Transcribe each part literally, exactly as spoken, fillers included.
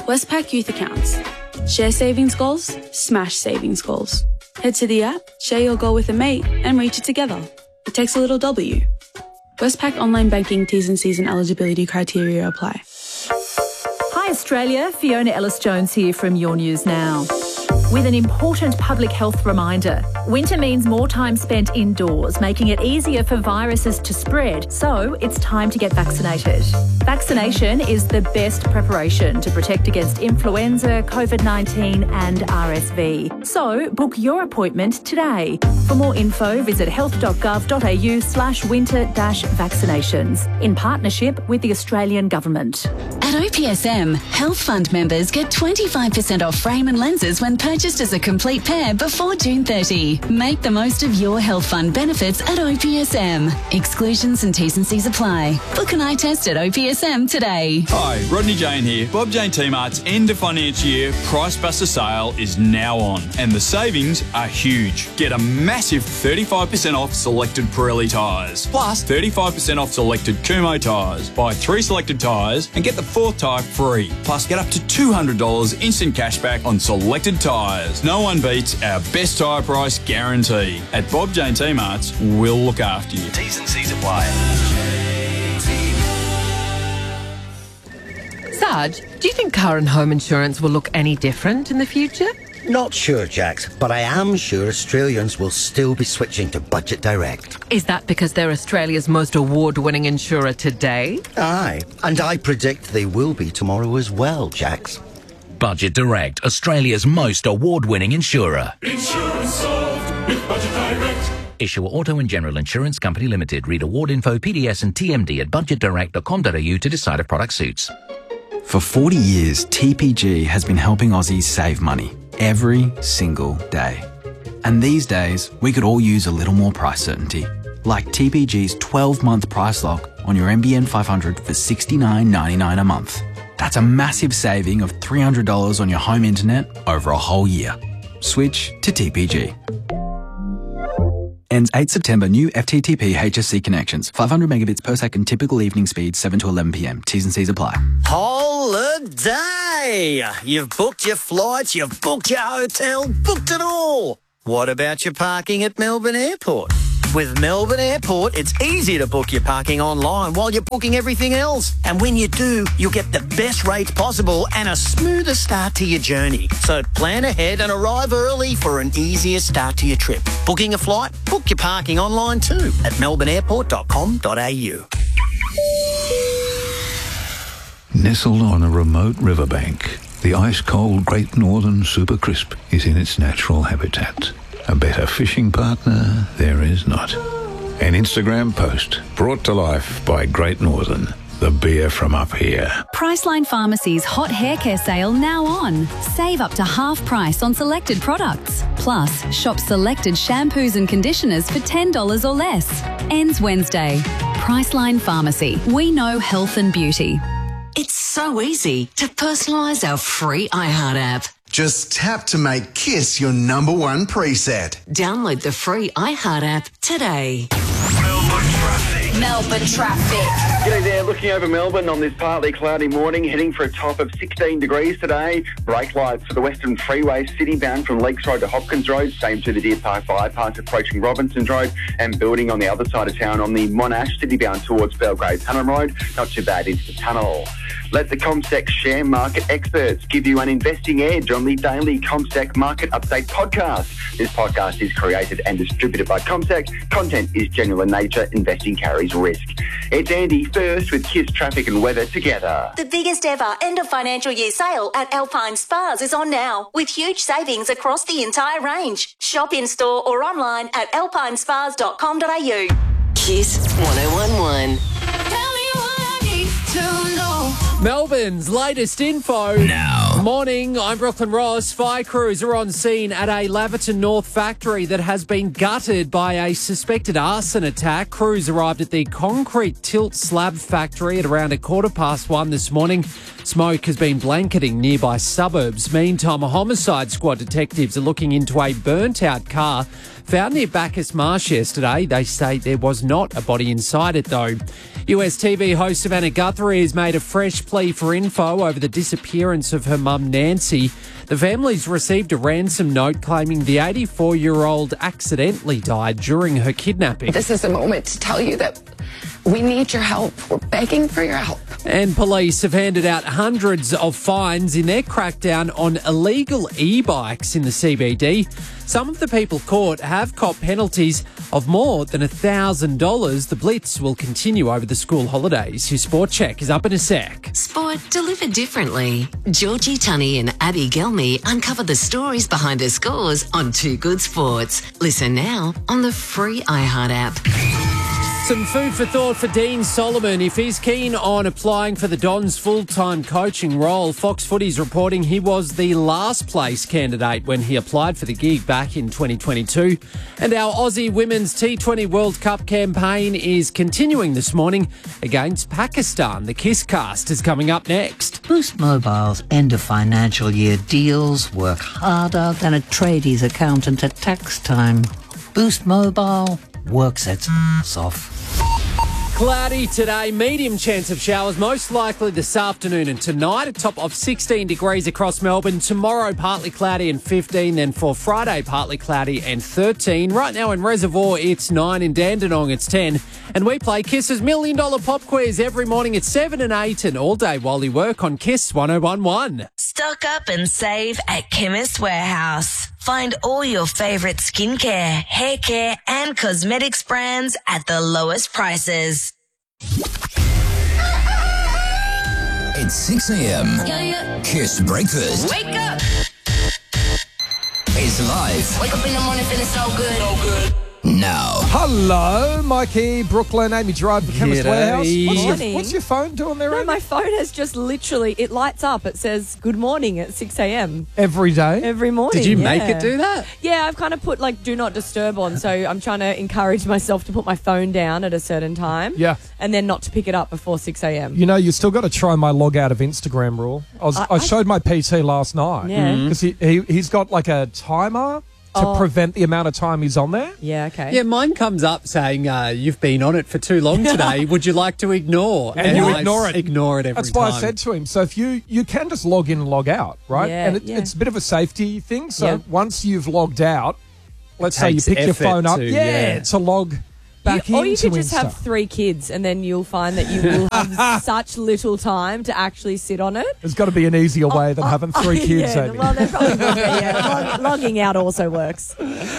Westpac Youth Accounts. Share savings goals, smash savings goals. Head to the app, share your goal with a mate, and reach it together. It takes a little W. Westpac Online Banking T's and C's and eligibility criteria apply. Hi Australia, Fiona Ellis-Jones here from Your News Now. With an important public health reminder. Winter means more time spent indoors, making it easier for viruses to spread, so it's time to get vaccinated. Vaccination is the best preparation to protect against influenza, COVID nineteen and R S V. So book your appointment today. For more info, visit health.gov.au slash winter dash vaccinations in partnership with the Australian Government. At O P S M, Health Fund members get twenty-five percent off frame and lenses when purchased as a complete pair before June thirtieth. Make the most of your Health Fund benefits at O P S M. Exclusions and T's and C's apply. Book an eye test at O P S M today. Hi, Rodney Jane here. Bob Jane T-Mart's end of financial year Price Buster sale is now on and the savings are huge. Get a massive thirty-five percent off selected Pirelli tyres, plus thirty-five percent off selected Kumho tyres. Buy three selected tyres and get the fourth tyre free. Plus get up to two hundred dollars instant cashback on selected tyres. No one beats our best tyre price guarantee. At Bob Jane T-Mart's, we'll look after you. T's and C's apply. Sarge, do you think car and home insurance will look any different in the future? Not sure, Jax, but I am sure Australians will still be switching to Budget Direct. Is that because they're Australia's most award-winning insurer today? Aye, and I predict they will be tomorrow as well, Jax. Budget Direct, Australia's most award-winning insurer. Insurance solved with Budget Direct. Issuer Auto and General Insurance Company Limited. Read award info, P D S and T M D at budget direct dot com dot a u to decide if product suits. For forty years, T P G has been helping Aussies save money every single day. And these days, we could all use a little more price certainty. Like T P G's twelve-month price lock on your N B N five hundred for sixty-nine ninety-nine a month. That's a massive saving of three hundred dollars on your home internet over a whole year. Switch to T P G. Ends eighth September. New F T T P H S C connections. five hundred megabits per second typical evening speed, seven to eleven p m. T's and C's apply. Holiday! You've booked your flights, you've booked your hotel, booked it all. What about your parking at Melbourne Airport? With Melbourne Airport, it's easy to book your parking online while you're booking everything else. And when you do, you'll get the best rates possible and a smoother start to your journey. So plan ahead and arrive early for an easier start to your trip. Booking a flight? Book your parking online too at melbourne airport dot com dot a u. Nestled on a remote riverbank, the ice-cold Great Northern Super Crisp is in its natural habitat. A better fishing partner there is not. An Instagram post brought to life by Great Northern, the beer from up here. Priceline Pharmacy's hot hair care sale now on. Save up to half price on selected products. Plus, shop selected shampoos and conditioners for ten dollars or less. Ends Wednesday. Priceline Pharmacy. We know health and beauty. It's so easy to personalise our free iHeart app. Just tap to make Kiss your number one preset. Download the free iHeart app today. Melbourne traffic. Melbourne traffic. G'day there, looking over Melbourne on this partly cloudy morning, heading for a top of sixteen degrees today. Brake lights for the Western Freeway, city-bound from Lakes Road to Hopkins Road, same to the Deer Park bypass approaching Robinsons Road, and building on the other side of town on the Monash, city-bound towards Belgrave Tunnel Road. Not too bad into the tunnel. Let the CommSec share market experts give you an investing edge on the daily CommSec Market Update podcast. This podcast is created and distributed by CommSec. Content is general in nature. Investing carries risk. It's Andy first with Kiss Traffic and Weather together. The biggest ever end of financial year sale at Alpine Spas is on now, with huge savings across the entire range. Shop in store or online at alpine spas dot com dot a u. Kiss one oh one one. Tell me what I need to know. Melbourne's latest info. Now. Morning, I'm Brooklyn Ross. Fire crews are on scene at a Laverton North factory that has been gutted by a suspected arson attack. Crews arrived at the concrete tilt slab factory at around a quarter past one this morning. Smoke has been blanketing nearby suburbs. Meantime, a homicide squad detectives are looking into a burnt-out car found near Bacchus Marsh yesterday. They say there was not a body inside it, though. U S T V host Savannah Guthrie has made a fresh plea for info over the disappearance of her mum, Nancy. The family's received a ransom note claiming the eighty-four-year-old accidentally died during her kidnapping. This is a moment to tell you that we need your help. We're begging for your help. And police have handed out hundreds of fines in their crackdown on illegal e-bikes in the C B D. Some of the people caught have copped penalties of more than one thousand dollars. The blitz will continue over the school holidays. Your Sport Check is up in a sec. Sport delivered differently. Georgie Tunney and Abby Gelmy uncover the stories behind her scores on Two Good Sports. Listen now on the free iHeart app. Some food for thought for Dean Solomon. If he's keen on applying for the Dons' full-time coaching role, Fox Footy's reporting he was the last place candidate when he applied for the gig back in twenty twenty-two. And our Aussie Women's T twenty World Cup campaign is continuing this morning against Pakistan. The Kisscast is coming up next. Boost Mobile's end of financial year deals work harder than a tradies accountant at tax time. Boost Mobile works its ass off. Cloudy today, medium chance of showers, most likely this afternoon and tonight. A top of sixteen degrees across Melbourne. Tomorrow, partly cloudy and fifteen. Then for Friday, partly cloudy and thirteen. Right now in Reservoir, it's nine. In Dandenong, it's ten. And we play Kiss's Million Dollar Pop Quiz every morning at seven and eight and all day while you work on Kiss one oh one one. Stock up and save at Chemist Warehouse. Find all your favourite skincare, hair care and cosmetics brands at the lowest prices. It's six a.m. Yeah, yeah. Kiss Breakfast. Wake up! It's live. Wake up in the morning feeling so good. So good. Now. Hello, Mikey, Brooklyn, Amy Gerard for Chemist G'day. Warehouse. What's your, Morning. what's your phone doing there, No, Amy? my phone has just literally, it lights up. It says good morning at six a.m. Every day? Every morning. Did you yeah. make it do that? Yeah, I've kind of put like do not disturb on. So I'm trying to encourage myself to put my phone down at a certain time. Yeah. And then not to pick it up before six a.m. You know, you still got to try my log out of Instagram rule. I, was, I, I- I showed my P T last night. Yeah. Because he, he, he's got like a timer to Oh. prevent the amount of time he's on there. Yeah, okay. Yeah, mine comes up saying, uh, you've been on it for too long today. Would you like to ignore? And you I ignore it. Ignore it every That's time. why I said to him, so if you, you can just log in and log out, right? Yeah, and it, yeah. it's a bit of a safety thing. So Yeah. once you've logged out, let's say you takes pick your effort phone up, to- yeah, yeah. to log back You- or you into could just Insta. have three kids and then you'll find that you will have such little time to actually sit on it. There's got to be an easier way than having three kids, yeah, Amy. well, there probably will be, yeah. Log- logging out also works.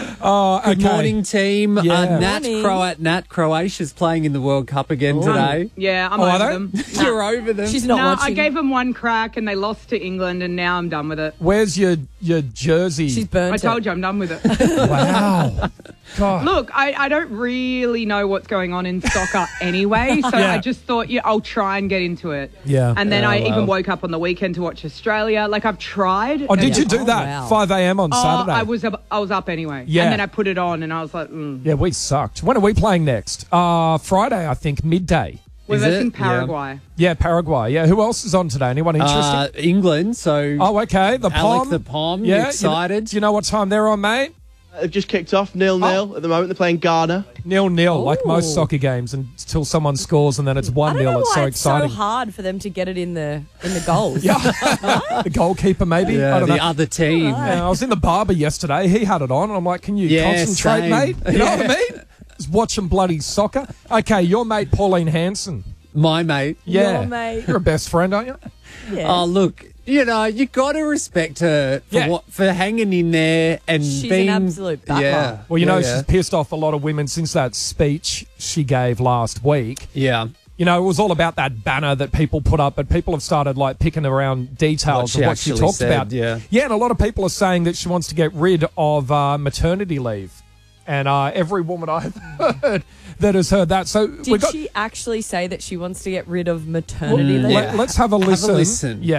Oh, Good okay. morning, team. Yeah. Uh, Nat, Morning. Croat, Nat Croatia's playing in the World Cup again Ooh. today. Yeah, I'm Oh, are over they? them. You're over them. She's not no, watching. I gave them one crack and they lost to England and now I'm done with it. Where's your, your jersey? She's burnt I it. told you I'm done with it. Wow. God. Look, I, I don't really know what's going on in soccer anyway, so Yeah. I just thought, yeah, I'll try and get into it. Yeah. And then Oh, I wow. even woke up on the weekend to watch Australia. Like I've tried. Oh, did and- you do Oh, that? wow. five a.m. on Oh, Saturday? I was up, I was up anyway. Yeah. And then I put it on and I was like, mm. Yeah, we sucked. When are we playing next? Uh, Friday, I think, midday. We're Is versing it? Paraguay. Yeah, Paraguay. Yeah, who else is on today? Anyone interesting? Uh, England, so oh, okay. The Alec Pom. the Pom, Yeah, you you know- excited? do you know what time they're on, mate? They've just kicked off nil-nil at the moment. They're playing Ghana. Nil-nil, like most Ooh. soccer games, until someone scores and then it's I don't one-nil. know It's why so it's exciting. so hard for them to get it in the in the goals. Yeah. The goalkeeper, maybe? Yeah, I don't the know. other team. Yeah, I was in the barber yesterday. He had it on. And I'm like, can you Yeah, concentrate, same. mate? You know Yeah. what I mean? Just watching bloody soccer. Okay, your mate, Pauline Hanson. My mate. Yeah. Your mate. You're a best friend, aren't you? Yeah. Oh, look, you know, you got to respect her for, Yeah. what, for hanging in there and She's an being... absolute battler. Yeah. Well, you know, yeah, she's pissed off a lot of women since that speech she gave last week. Yeah. You know, it was all about that banner that people put up, but people have started, like, picking around details What she of what she actually talked said, about. yeah. Yeah, and a lot of people are saying that she wants to get rid of uh, maternity leave. And uh, every woman I've heard that has heard that. So we Did got. she actually say that she wants to get rid of maternity leave? Let, us have a listen. listen. Yeah.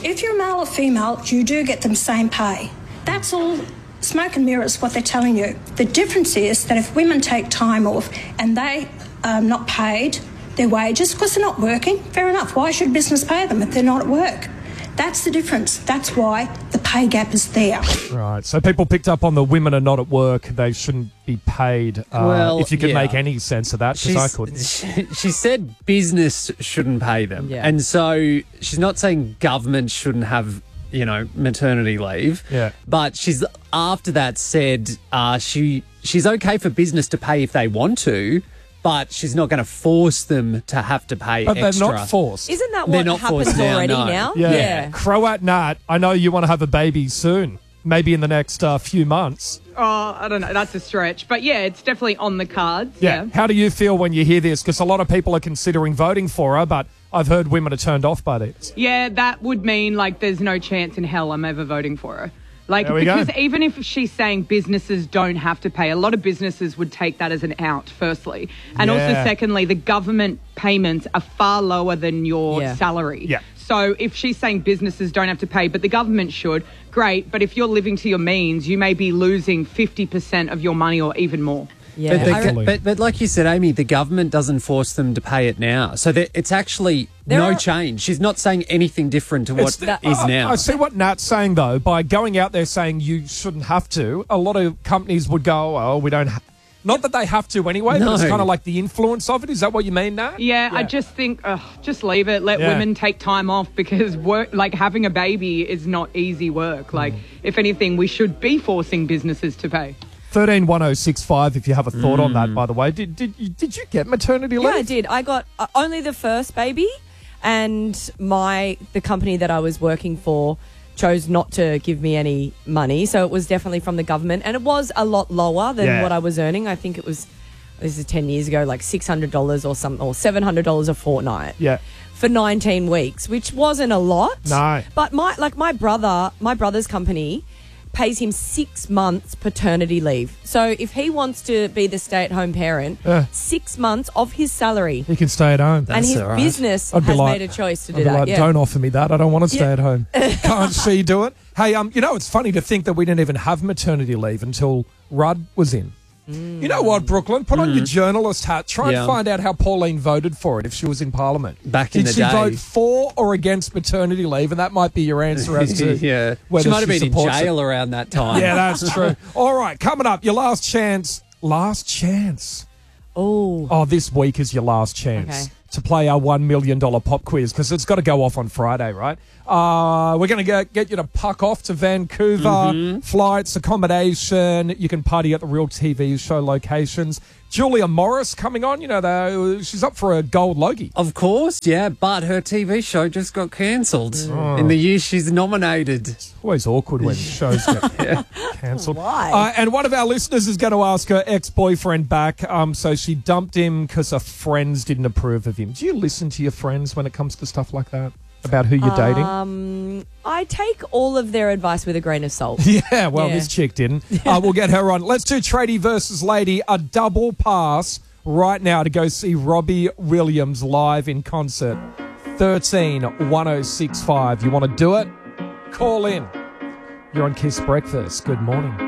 If you're male or female, you do get the same pay. That's all smoke and mirrors what they're telling you. The difference is that if women take time off and they are not paid their wages because they're not working, fair enough. Why should business pay them if they're not at work? That's the difference. That's why the pay gap is there. Right. So people picked up on the women are not at work. They shouldn't be paid. Uh, Well, if you could yeah. make any sense of that, because I She's- couldn't. She, she said business shouldn't pay them. Yeah. And so she's not saying government shouldn't have, you know, maternity leave. Yeah. But she's after that said uh, she she's okay for business to pay if they want to, but she's not going to force them to have to pay But extra. they're not forced. Isn't that They're what not happens forced now, already no. now? Yeah. Croat Nat, I know you want to have a baby soon, maybe in the next uh, few months. Oh, I don't know. That's a stretch. But yeah, it's definitely on the cards. Yeah. How do you feel when you hear this? Because a lot of people are considering voting for her, but I've heard women are turned off by this. Yeah, that would mean like there's no chance in hell I'm ever voting for her. Like, There we go. because even if she's saying businesses don't have to pay, a lot of businesses would take that as an out, firstly. And also, Yeah. secondly, the government payments are far lower than your Yeah. salary. Yeah. So if she's saying businesses don't have to pay, but the government should, great. But if you're living to your means, you may be losing fifty percent of your money or even more. But, the, but, but like you said, Amy, the government doesn't force them to pay it now. So that it's actually There no are- change. She's not saying anything different to what It's- is I- now. I see what Nat's saying, though. By going out there saying you shouldn't have to, a lot of companies would go, oh, we don't ha-. Not that they have to anyway, but it's No. kind of like the influence of it. Is that what you mean, Nat? Yeah, I just think, ugh, just leave it. Let Yeah. women take time off because work, like having a baby is not easy work. Like, if anything, we should be forcing businesses to pay. thirteen one oh six five if you have a thought on Mm. that, by the way. Did, did, you, did you get maternity leave? Yeah, I did. I got uh, only the first baby, and my the company that I was working for chose not to give me any money, so it was definitely from the government, and it was a lot lower than Yeah. what I was earning. I think it was this is ten years ago, like six hundred dollars or some or seven hundred dollars a fortnight. Yeah. For nineteen weeks, which wasn't a lot. No. But my like my brother, my brother's company pays him six months paternity leave. So if he wants to be the stay-at-home parent, Yeah. six months of his salary. You can stay at home. and his business I'd be has like- made a choice to I'd do be that. like, yeah. Don't offer me that. I don't want to stay Yeah. at home. Can't she do it? Hey, um, you know, it's funny to think that we didn't even have maternity leave until Rudd was in. You know what, Brooklyn? Put on your journalist hat. Try Yeah. and find out how Pauline voted for it if she was in Parliament. Back Did in the she day. vote for or against maternity leave? And that might be your answer as to yeah. whether She might have been in supports it. jail around that time. Yeah, that's true. All right, coming up, your last chance. Last chance. Oh. Oh, this week is your last chance Okay. to play our one million dollars pop quiz because it's got to go off on Friday, right? Uh, we're going to get, get you to puck off to Vancouver, Mm-hmm. flights, accommodation. You can party at the Real T V show locations. Julia Morris coming on. You know, the, she's up for a gold Logie. Of course, yeah, but her T V show just got cancelled Oh. in the year she's nominated. Always awkward when shows get cancelled. Why? Uh, and one of our listeners is going to ask her ex-boyfriend back. Um, so she dumped him because her friends didn't approve of him. Do you listen to your friends when it comes to stuff like that? About who you're dating? Um, I take all of their advice with a grain of salt. Yeah, well, Yeah. this chick didn't. Uh, we'll get her on. Let's do Tradie versus Lady, a double pass right now to go see Robbie Williams live in concert. thirteen one oh six five. You want to do it? Call in. You're on Kiss Breakfast. Good morning.